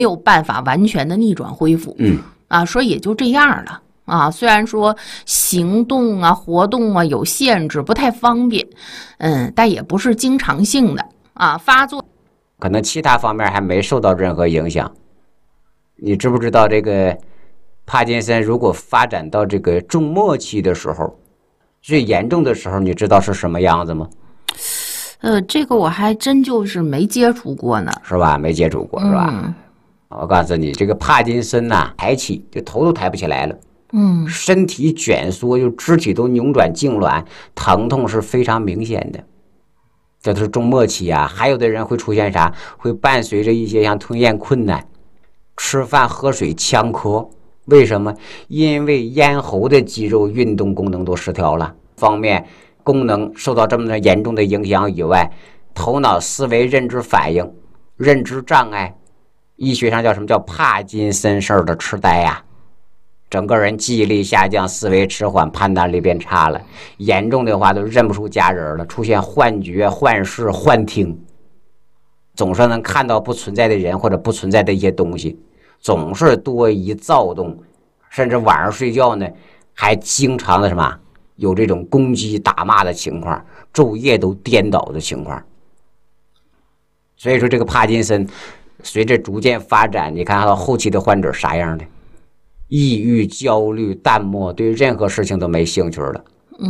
有办法完全的逆转恢复。说也就这样了啊。虽然说行动啊、活动啊有限制，不太方便，但也不是经常性的啊发作， 可能其他方面还没受到任何影响。你知不知道这个帕金森如果发展到这个中末期的时候，最严重的时候，你知道是什么样子吗？ 这个我还真就是没接触过呢， 是吧？没接触过是吧？我告诉你，这个帕金森呐，抬起就头都抬不起来了，身体卷缩，就肢体都扭转痉挛，疼痛是非常明显的。这都是中末期啊。还有的人会出现啥？会伴随着一些像吞咽困难、吃饭喝水呛咳。为什么？因为咽喉的肌肉运动功能都失调了，方面功能受到这么严重的影响以外，头脑思维认知反应、认知障碍，医学上叫什么？叫帕金森氏的痴呆呀。整个人记忆力下降，思维迟缓，判断力变差了，严重的话都认不出家人了，出现幻觉、幻视、幻听，总是能看到不存在的人或者不存在的一些东西，总是多疑躁动，甚至晚上睡觉呢还经常的什么有这种攻击打骂的情况，昼夜都颠倒的情况。所以说这个帕金森随着逐渐发展，你看到后期的患者啥样的？抑郁、焦虑、淡漠，对任何事情都没兴趣了。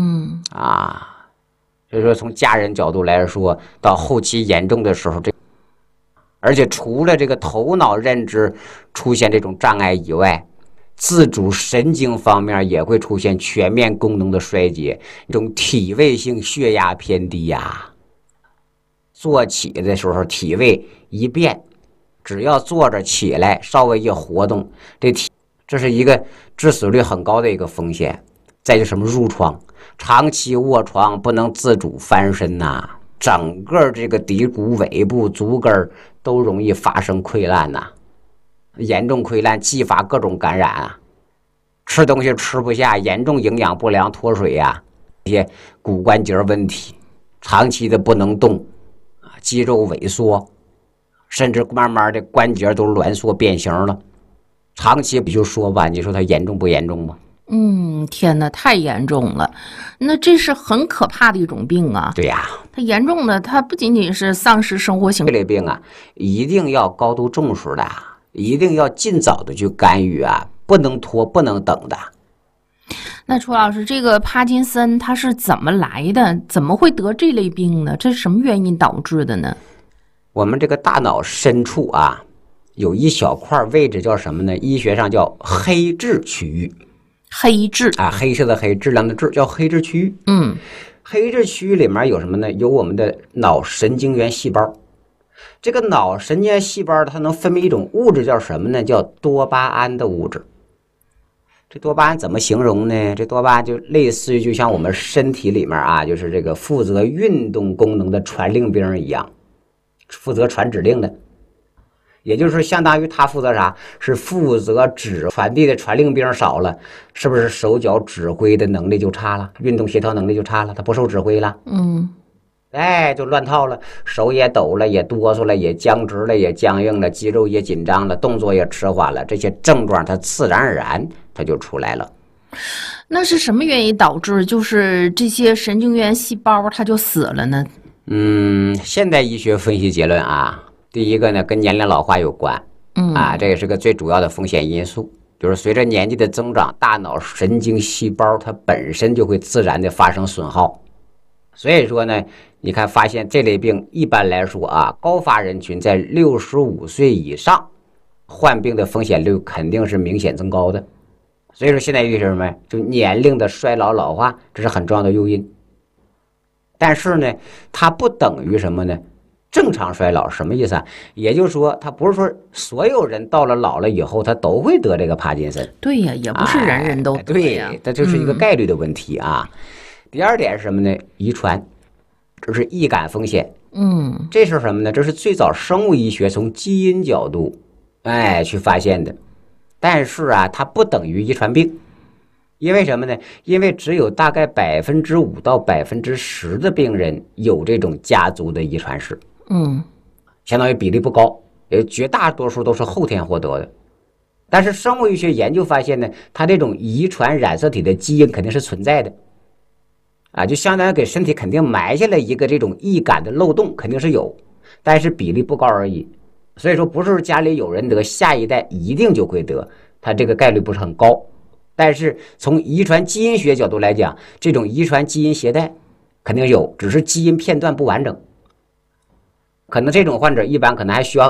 所以说从家人角度来说，到后期严重的时候，而且除了这个头脑认知出现这种障碍以外，自主神经方面也会出现全面功能的衰竭，一种体位性血压偏低呀。坐起的时候体位一变，只要坐着起来稍微一活动，这是一个致死率很高的一个风险。再就什么褥疮，长期卧床不能自主翻身呐，整个这个骶骨、尾部、足跟都容易发生溃烂呐，严重溃烂继发各种感染啊，吃东西吃不下，严重营养不良、脱水啊，这些骨关节问题，长期的不能动，肌肉萎缩，甚至慢慢的关节都挛缩变形了。长期不就说吧，你说它严重不严重吗？ 天哪，太严重了，那这是很可怕的一种病啊。 对呀， 它严重的，它不仅仅是丧失生活形这类病啊，一定要高度重视的，一定要尽早的去干预啊，不能拖，不能等的。 那楚老师，这个帕金森它是怎么来的？怎么会得这类病呢？这是什么原因导致的呢？ 我们这个大脑深处啊，有一小块位置叫什么呢？医学上叫黑质区域。 黑质啊，黑色的黑，质量的质，叫黑质区域。黑质区域里面有什么呢？有我们的脑神经元细胞。这个脑神经元细胞它能分泌一种物质，叫什么呢？叫多巴胺的物质。这多巴胺怎么形容呢？这多巴胺就类似于就像我们身体里面啊，就是这个负责运动功能的传令兵一样，负责传指令的。也就是相当于他负责啥？是负责传递的传令兵少了，是不是手脚指挥的能力就差了，运动协调能力就差了，他不受指挥了，就乱套了，手也抖了，也哆嗦了，也僵直了，也僵硬了，肌肉也紧张了，动作也迟缓了，这些症状它自然而然它就出来了。 那是什么原因导致就是这些神经元细胞它就死了呢？ 现代医学分析结论啊，第一个呢跟年龄老化有关，这也是个最主要的风险因素。就是随着年纪的增长，大脑神经细胞它本身就会自然的发生损耗。所以说呢，你看发现这类病一般来说啊，高发人群在65岁以上，患病的风险率肯定是明显增高的。所以说现在医学什么，就年龄的衰老老化，这是很重要的诱因。但是呢，它不等于什么呢？正常衰老什么意思啊？也就是说，它不是说所有人到了老了以后，他都会得这个帕金森。 对呀，也不是人人都得呀。 对，它就是一个概率的问题啊。第二点是什么呢？遗传，这是易感风险。这是什么呢？这是最早生物医学从基因角度，去发现的。但是啊，它不等于遗传病。因为什么呢？因为只有大概5%到10%的病人有这种家族的遗传史。相当于比例不高绝大多数都是后天获得的。但是生物医学研究发现呢，它这种遗传染色体的基因肯定是存在的，就相当于给身体肯定埋下了一个这种易感的漏洞，肯定是有，但是比例不高而已。所以说不是家里有人得，下一代一定就会得，它这个概率不是很高。但是从遗传基因学角度来讲，这种遗传基因携带肯定有，只是基因片段不完整。可能这种患者一般可能还需要